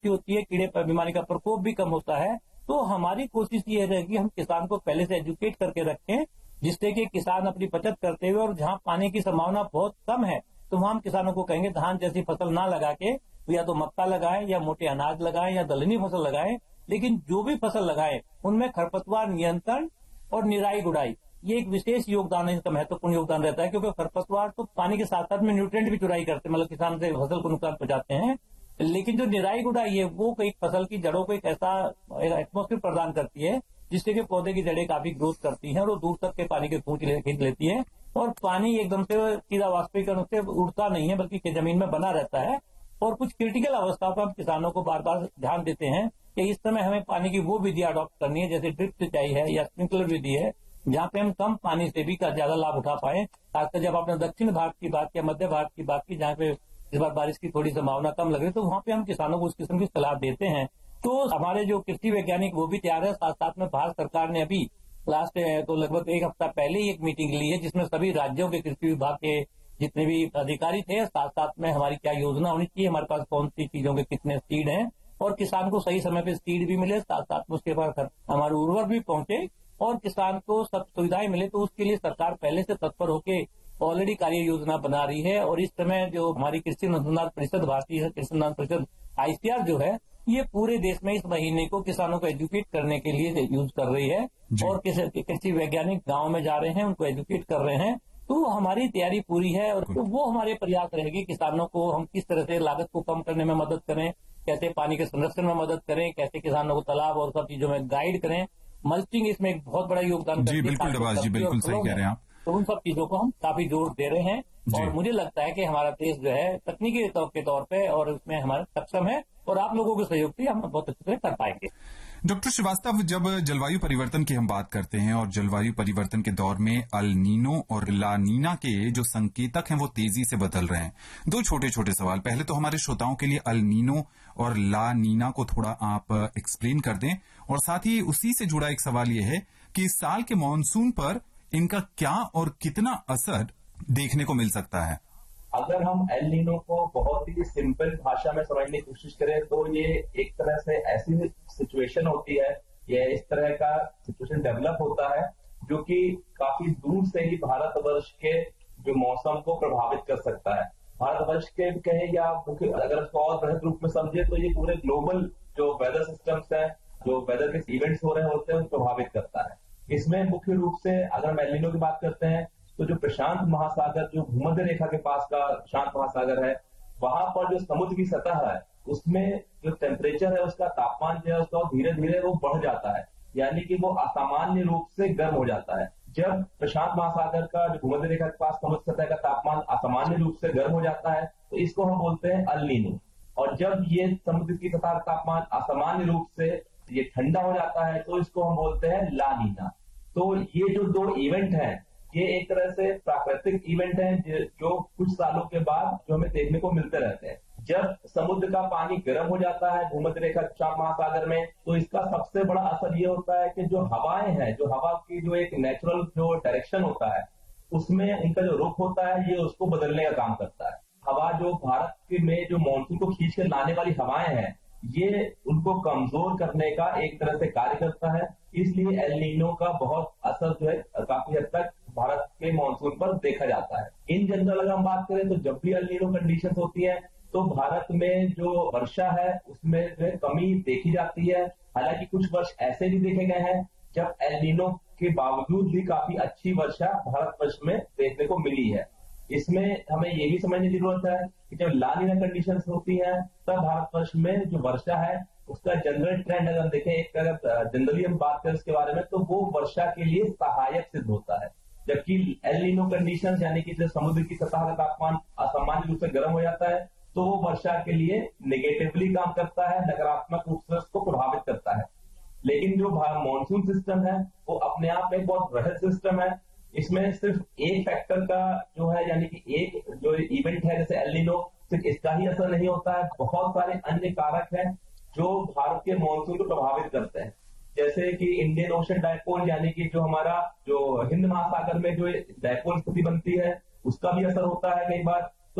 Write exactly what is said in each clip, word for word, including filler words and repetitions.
अच्छी होती है, कीड़े बीमारी का प्रकोप भी कम होता है। तो हमारी कोशिश ये रहेगी कि हम किसान को पहले से एजुकेट करके रखें, जिससे कि किसान अपनी बचत करते हुए, और जहां पानी की संभावना बहुत कम है तो वहां हम किसानों को कहेंगे धान जैसी फसल ना लगा के या तो मक्का लगाएं या मोटे अनाज लगाएं या दलहनी फसल लगाएं, लेकिन जो भी फसल लगाएं उनमें खरपतवार नियंत्रण और निराई गुड़ाई ये एक विशेष योगदान है, इसका महत्वपूर्ण योगदान रहता है, क्योंकि खरपतवार तो पानी के साथ साथ में न्यूट्रिएंट भी चुराई करते हैं, मतलब किसान से फसल को नुकसान पहुंचाते हैं। लेकिन जो निराई गुड़ाई है वो एक फसल की जड़ों को एक ऐसा एटमोस्फेयर प्रदान करती है जिससे कि पौधे की जड़ें काफी ग्रोथ करती हैं और वो दूर तक के पानी के खींच खींच लेती है, और पानी एकदम से सीधा वाष्पीकरण से उड़ता नहीं है बल्कि जमीन में बना रहता है। और कुछ क्रिटिकल अवस्थाओं पर हम किसानों को बार बार ध्यान देते हैं कि इस समय हमें पानी की वो विधि अडॉप्ट करनी है, जैसे ड्रिप सिंचाई है या स्प्रिंकलर विधि है, जहाँ पे हम कम पानी से भी ज्यादा लाभ उठा पाए। खासकर जब आपने दक्षिण भारत की बात या मध्य भारत की बात की, जहाँ पे इस बार बारिश की थोड़ी संभावना कम लग रही है, तो वहाँ पे हम किसानों को उस किस्म की सलाह देते हैं। तो हमारे जो कृषि वैज्ञानिक वो भी तैयार है, साथ साथ में भारत सरकार ने अभी लास्ट तो लगभग एक हफ्ता पहले ही एक मीटिंग ली है जिसमें सभी राज्यों के कृषि विभाग के जितने भी अधिकारी थे, साथ साथ में हमारी क्या योजना होनी चाहिए, हमारे पास कौन सी चीजों के कितने सीड हैं, और किसान को सही समय पे सीड भी मिले, साथ साथ में उसके पास हमारे उर्वरक भी पहुंचे और किसान को सब सुविधाएं मिले। तो उसके लिए सरकार पहले से तत्पर होकर ऑलरेडी कार्य योजना बना रही है। और इस समय जो हमारी कृषि अनुसंधान परिषद, भारतीय कृषि अनुसंधान परिषद आईसीआर जो है, ये पूरे देश में इस महीने को किसानों को एजुकेट करने के लिए यूज कर रही है और कृषि वैज्ञानिक गांव में जा रहे हैं, उनको एजुकेट कर रहे हैं। तो हमारी तैयारी पूरी है और तो वो हमारे प्रयास रहेगी किसानों को हम किस तरह से लागत को कम करने में मदद करें, कैसे पानी के संरक्षण में मदद करें, कैसे किसानों को तालाब और सब चीजों में गाइड करें। मल्चिंग इसमें एक बहुत बड़ा योगदान जी, बिल्कुल डबास जी, बिल्कुल सही कह रहे हैं आप। तो उन सब चीजों को हम काफी जोर दे रहे हैं और मुझे लगता है कि हमारा देश जो है तकनीकी के तौर पे और उसमें हमारा सक्षम है और आप लोगों के सहयोग से हम बहुत अच्छे से कर पाएंगे। डॉक्टर श्रीवास्तव, जब जलवायु परिवर्तन की हम बात करते हैं और जलवायु परिवर्तन के दौर में अल नीनो और ला नीना के जो संकेतक हैं वो तेजी से बदल रहे हैं। दो छोटे छोटे सवाल, पहले तो हमारे श्रोताओं के लिए अल नीनो और ला नीना को थोड़ा आप एक्सप्लेन कर दें, और साथ ही उसी से जुड़ा एक सवाल ये है कि इस साल के मानसून पर इनका क्या और कितना असर देखने को मिल सकता है। अगर हम एल नीनो को बहुत ही सिंपल भाषा में समझने की कोशिश करें तो ये एक तरह से ऐसी सिचुएशन होती है, ये इस तरह का सिचुएशन डेवलप होता है जो कि काफी दूर से ही भारतवर्ष के जो मौसम को प्रभावित कर सकता है। भारतवर्ष के कहें या अगर इसको और बृहद रूप में समझे तो ये पूरे ग्लोबल जो वेदर सिस्टम्स है, जो वेदर के इवेंट्स हो रहे होते हैं उनको प्रभावित करता है। इसमें मुख्य रूप से अगर हम एल नीनो की बात करते हैं तो जो प्रशांत महासागर, जो भूमध्य रेखा के पास का प्रशांत महासागर है, वहां पर जो समुद्र की सतह है उसमें जो टेम्परेचर है, उसका तापमान जो है उसका धीरे धीरे वो बढ़ जाता है, यानी कि वो असामान्य रूप से गर्म हो जाता है। जब प्रशांत महासागर का जो भूमध्य रेखा के पास समुद्र सतह का तापमान असामान्य रूप से गर्म हो जाता है तो इसको हम बोलते हैं अल नीनो। और जब ये समुद्र की सतह का तापमान असामान्य रूप से ये ठंडा हो जाता है तो इसको हम बोलते हैं ला नीना। तो ये जो दो इवेंट हैं ये एक तरह से प्राकृतिक इवेंट हैं जो कुछ सालों के बाद जो हमें देखने को मिलते रहते हैं। जब समुद्र का पानी गर्म हो जाता है भूमध्य रेखा प्रशांत महासागर में तो इसका सबसे बड़ा असर ये होता है कि जो हवाएं हैं, जो हवा की जो एक नेचुरल जो डायरेक्शन होता है उसमें उनका जो रुख होता है ये उसको बदलने का काम करता है। हवा जो भारत में जो मानसून को खींच कर लाने वाली हवाएं हैं ये उनको कमजोर करने का एक तरह से कार्य करता है, इसलिए एल नीनो का बहुत असर जो है काफी हद तक भारत के मानसून पर देखा जाता है। इन जनरल अगर हम बात करें तो जब भी एल नीनो कंडीशंस होती है तो भारत में जो वर्षा है उसमें जो है कमी देखी जाती है। हालांकि कुछ वर्ष ऐसे भी देखे गए हैं जब एल नीनो के बावजूद भी काफी अच्छी वर्षा भारतवर्ष में देखने को मिली है। इसमें हमें ये भी समझने की जरूरत है कि जब ला नीना कंडीशंस होती है तब भारतवर्ष में जो वर्षा है उसका जनरल ट्रेंड अगर हम देखें, एक अगर जनरली हम बात करें उसके बारे में तो वो वर्षा के लिए सहायक सिद्ध होता है। जबकि एल नीनो कंडीशंस यानी कि जब समुद्र की सतह का तापमान असामान्य रूप से गर्म हो जाता है तो वो वर्षा के लिए नेगेटिवली काम करता है, नकारात्मक रूप से उसको प्रभावित करता है। लेकिन जो मानसून सिस्टम है वो अपने आप में बहुत बृहद सिस्टम है। इसमें सिर्फ एक फैक्टर का जो है यानी कि एक जो इवेंट है जैसे एल नीनो, सिर्फ इसका ही असर नहीं होता है, बहुत सारे अन्य कारक हैं जो भारत के मानसून को प्रभावित करते हैं। जैसे कि इंडियन ओशन डायपोल यानी कि जो हमारा जो हिंद महासागर में जो डायपोल स्थिति बनती है उसका भी असर होता है कई बार। तो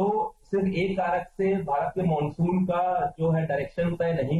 सिर्फ एक कारक से भारत के मानसून का जो है डायरेक्शन तय नहीं